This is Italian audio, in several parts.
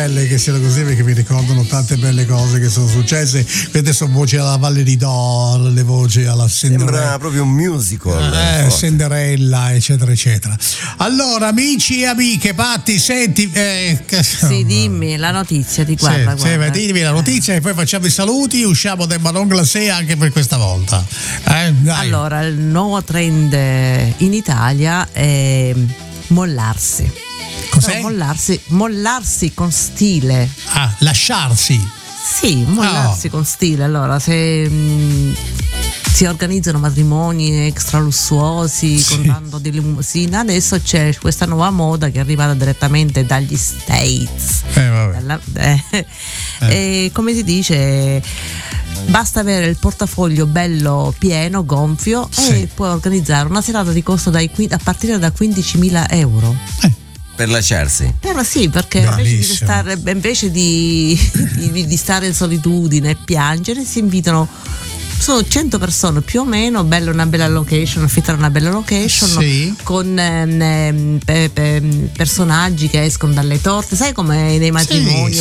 belle che siano così, perché mi ricordano tante belle cose che sono successe. Queste sono voci alla Valle di Dor, le voci alla Cinderella. Sembra proprio un musical. Cinderella, eccetera, eccetera. Allora, amici e amiche, Patti, senti. Sì, dimmi la notizia di guarda. Sì, dimmi la notizia e poi facciamo i saluti. Usciamo del Ballon Glacé anche per questa volta. Dai. Allora, il nuovo trend in Italia è mollarsi. Cos'è? Mollarsi con stile. Lasciarsi. Sì, mollarsi con stile. Allora, se si organizzano matrimoni extra lussuosi con tanto di limousine, adesso c'è questa nuova moda che è arrivata direttamente dagli States. Come si dice, basta avere il portafoglio bello pieno, gonfio, e puoi organizzare una serata di costo a partire da 15.000 euro. Per lasciarsi? Sì, perché invece di stare in solitudine e piangere, si invitano. Sono 100 persone più o meno, una bella location, affittare una bella location con personaggi che escono dalle torte, sai come nei matrimoni?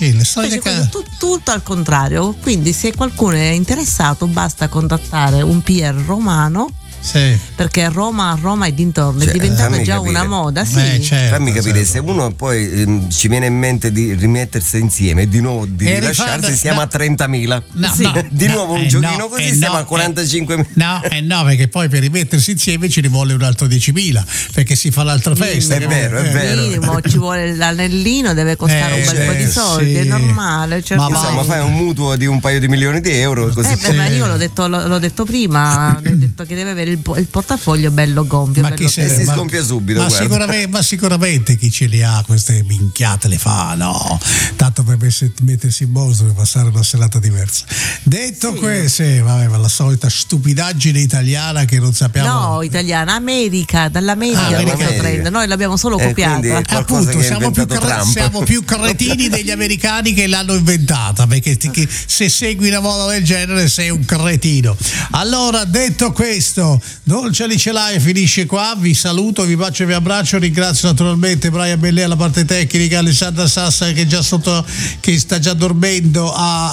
Tutto al contrario. Quindi se qualcuno è interessato basta contattare un PR romano. Sì. Perché Roma e dintorni è diventata già una moda. Fammi capire, se uno poi ci viene in mente di rimettersi insieme e di nuovo di rilasciarsi, siamo a 30.000. Di nuovo un giochino così siamo a 45.000. No, perché poi per rimettersi insieme ci vuole un altro 10.000, perché si fa l'altra festa. È vero. Minimo, ci vuole l'anellino, deve costare un bel po' di soldi, è normale. Insomma, fai un mutuo di un paio di milioni di euro. Così. Ma io l'ho detto prima, ho detto che deve avere il portafoglio bello gonfio, si sgonfia subito. Ma sicuramente chi ce li ha queste minchiate le fa, no? Tanto per mettersi in modo per passare una serata diversa. Detto questo, ma la solita stupidaggine italiana che non sappiamo. No, italiana, dall'America. Noi l'abbiamo solo copiata. Appunto, siamo più cretini degli americani che l'hanno inventata, perché se segui una moda del genere sei un cretino. Allora, detto questo, Dolce Alicelai finisce qua, vi saluto, vi bacio e vi abbraccio, ringrazio naturalmente Brian Bellè alla parte tecnica, Alessandra Sassa che sta già dormendo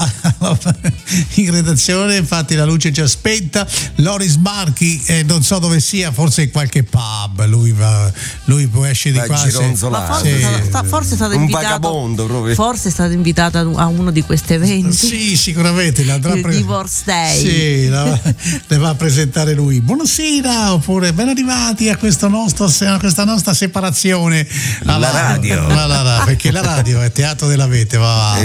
in redazione, infatti la luce è già spenta, Loris Marchi non so dove sia, forse in qualche pub, lui può esce di qua, forse è stato invitato, vagabondo proprio. Forse è stato invitato a uno di questi eventi. Sì, sicuramente il Divorce Day. Sì, le va a presentare lui. Buonasera, oppure ben arrivati a questa nostra separazione. La radio. Perché la radio è teatro della vete, va.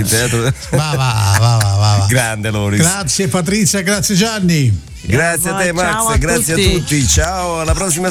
Grande Loris. Grazie Patrizia, grazie Gianni. Grazie a te Max, grazie a tutti. Ciao, alla prossima